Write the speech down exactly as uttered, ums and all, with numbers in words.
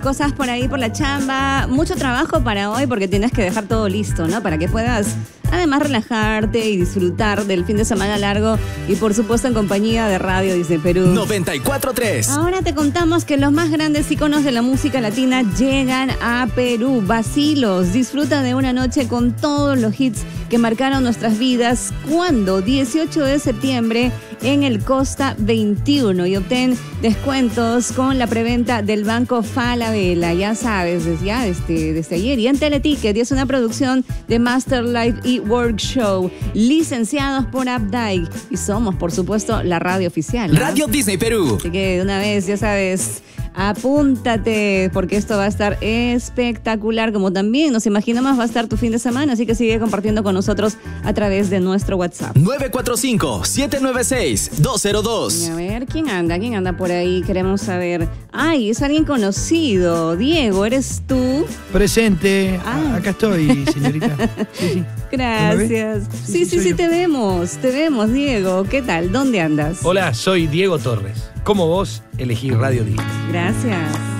cosas por ahí, por la chamba. Mucho trabajo para hoy porque tienes que dejar todo listo, ¿no? Para que puedas además relajarte y disfrutar del fin de semana largo y por supuesto en compañía de Radio Disney Perú. noventa y cuatro punto tres. Ahora te contamos que los más grandes íconos de la música latina llegan a Perú. Vacilos, disfruta de una noche con todos los hits que marcaron nuestras vidas. ¿Cuándo? dieciocho de septiembre en el Costa veintiuno y obtén descuentos con la preventa del Banco Falabella. Ya sabes, desde, ya desde, desde ayer. Y en Teleticket, y es una producción de Master Live y Work Show, licenciados por Updike. Y somos, por supuesto, la radio oficial, ¿no? Radio Disney Perú. Así que de una vez, ya sabes, apúntate, porque esto va a estar espectacular, como también nos imaginamos va a estar tu fin de semana, así que sigue compartiendo con nosotros a través de nuestro WhatsApp. nueve cuatro cinco, siete nueve seis, dos cero dos. A ver, ¿quién anda? ¿Quién anda por ahí? Queremos saber. Ay, es alguien conocido. Diego, ¿eres tú? Presente. Ah. Acá estoy, señorita. Sí, sí. Gracias. Sí, sí, sí, sí, te vemos. Te vemos, Diego. ¿Qué tal? ¿Dónde andas? Hola, soy Diego Torres. Como vos, elegí Radio Disney. Gracias.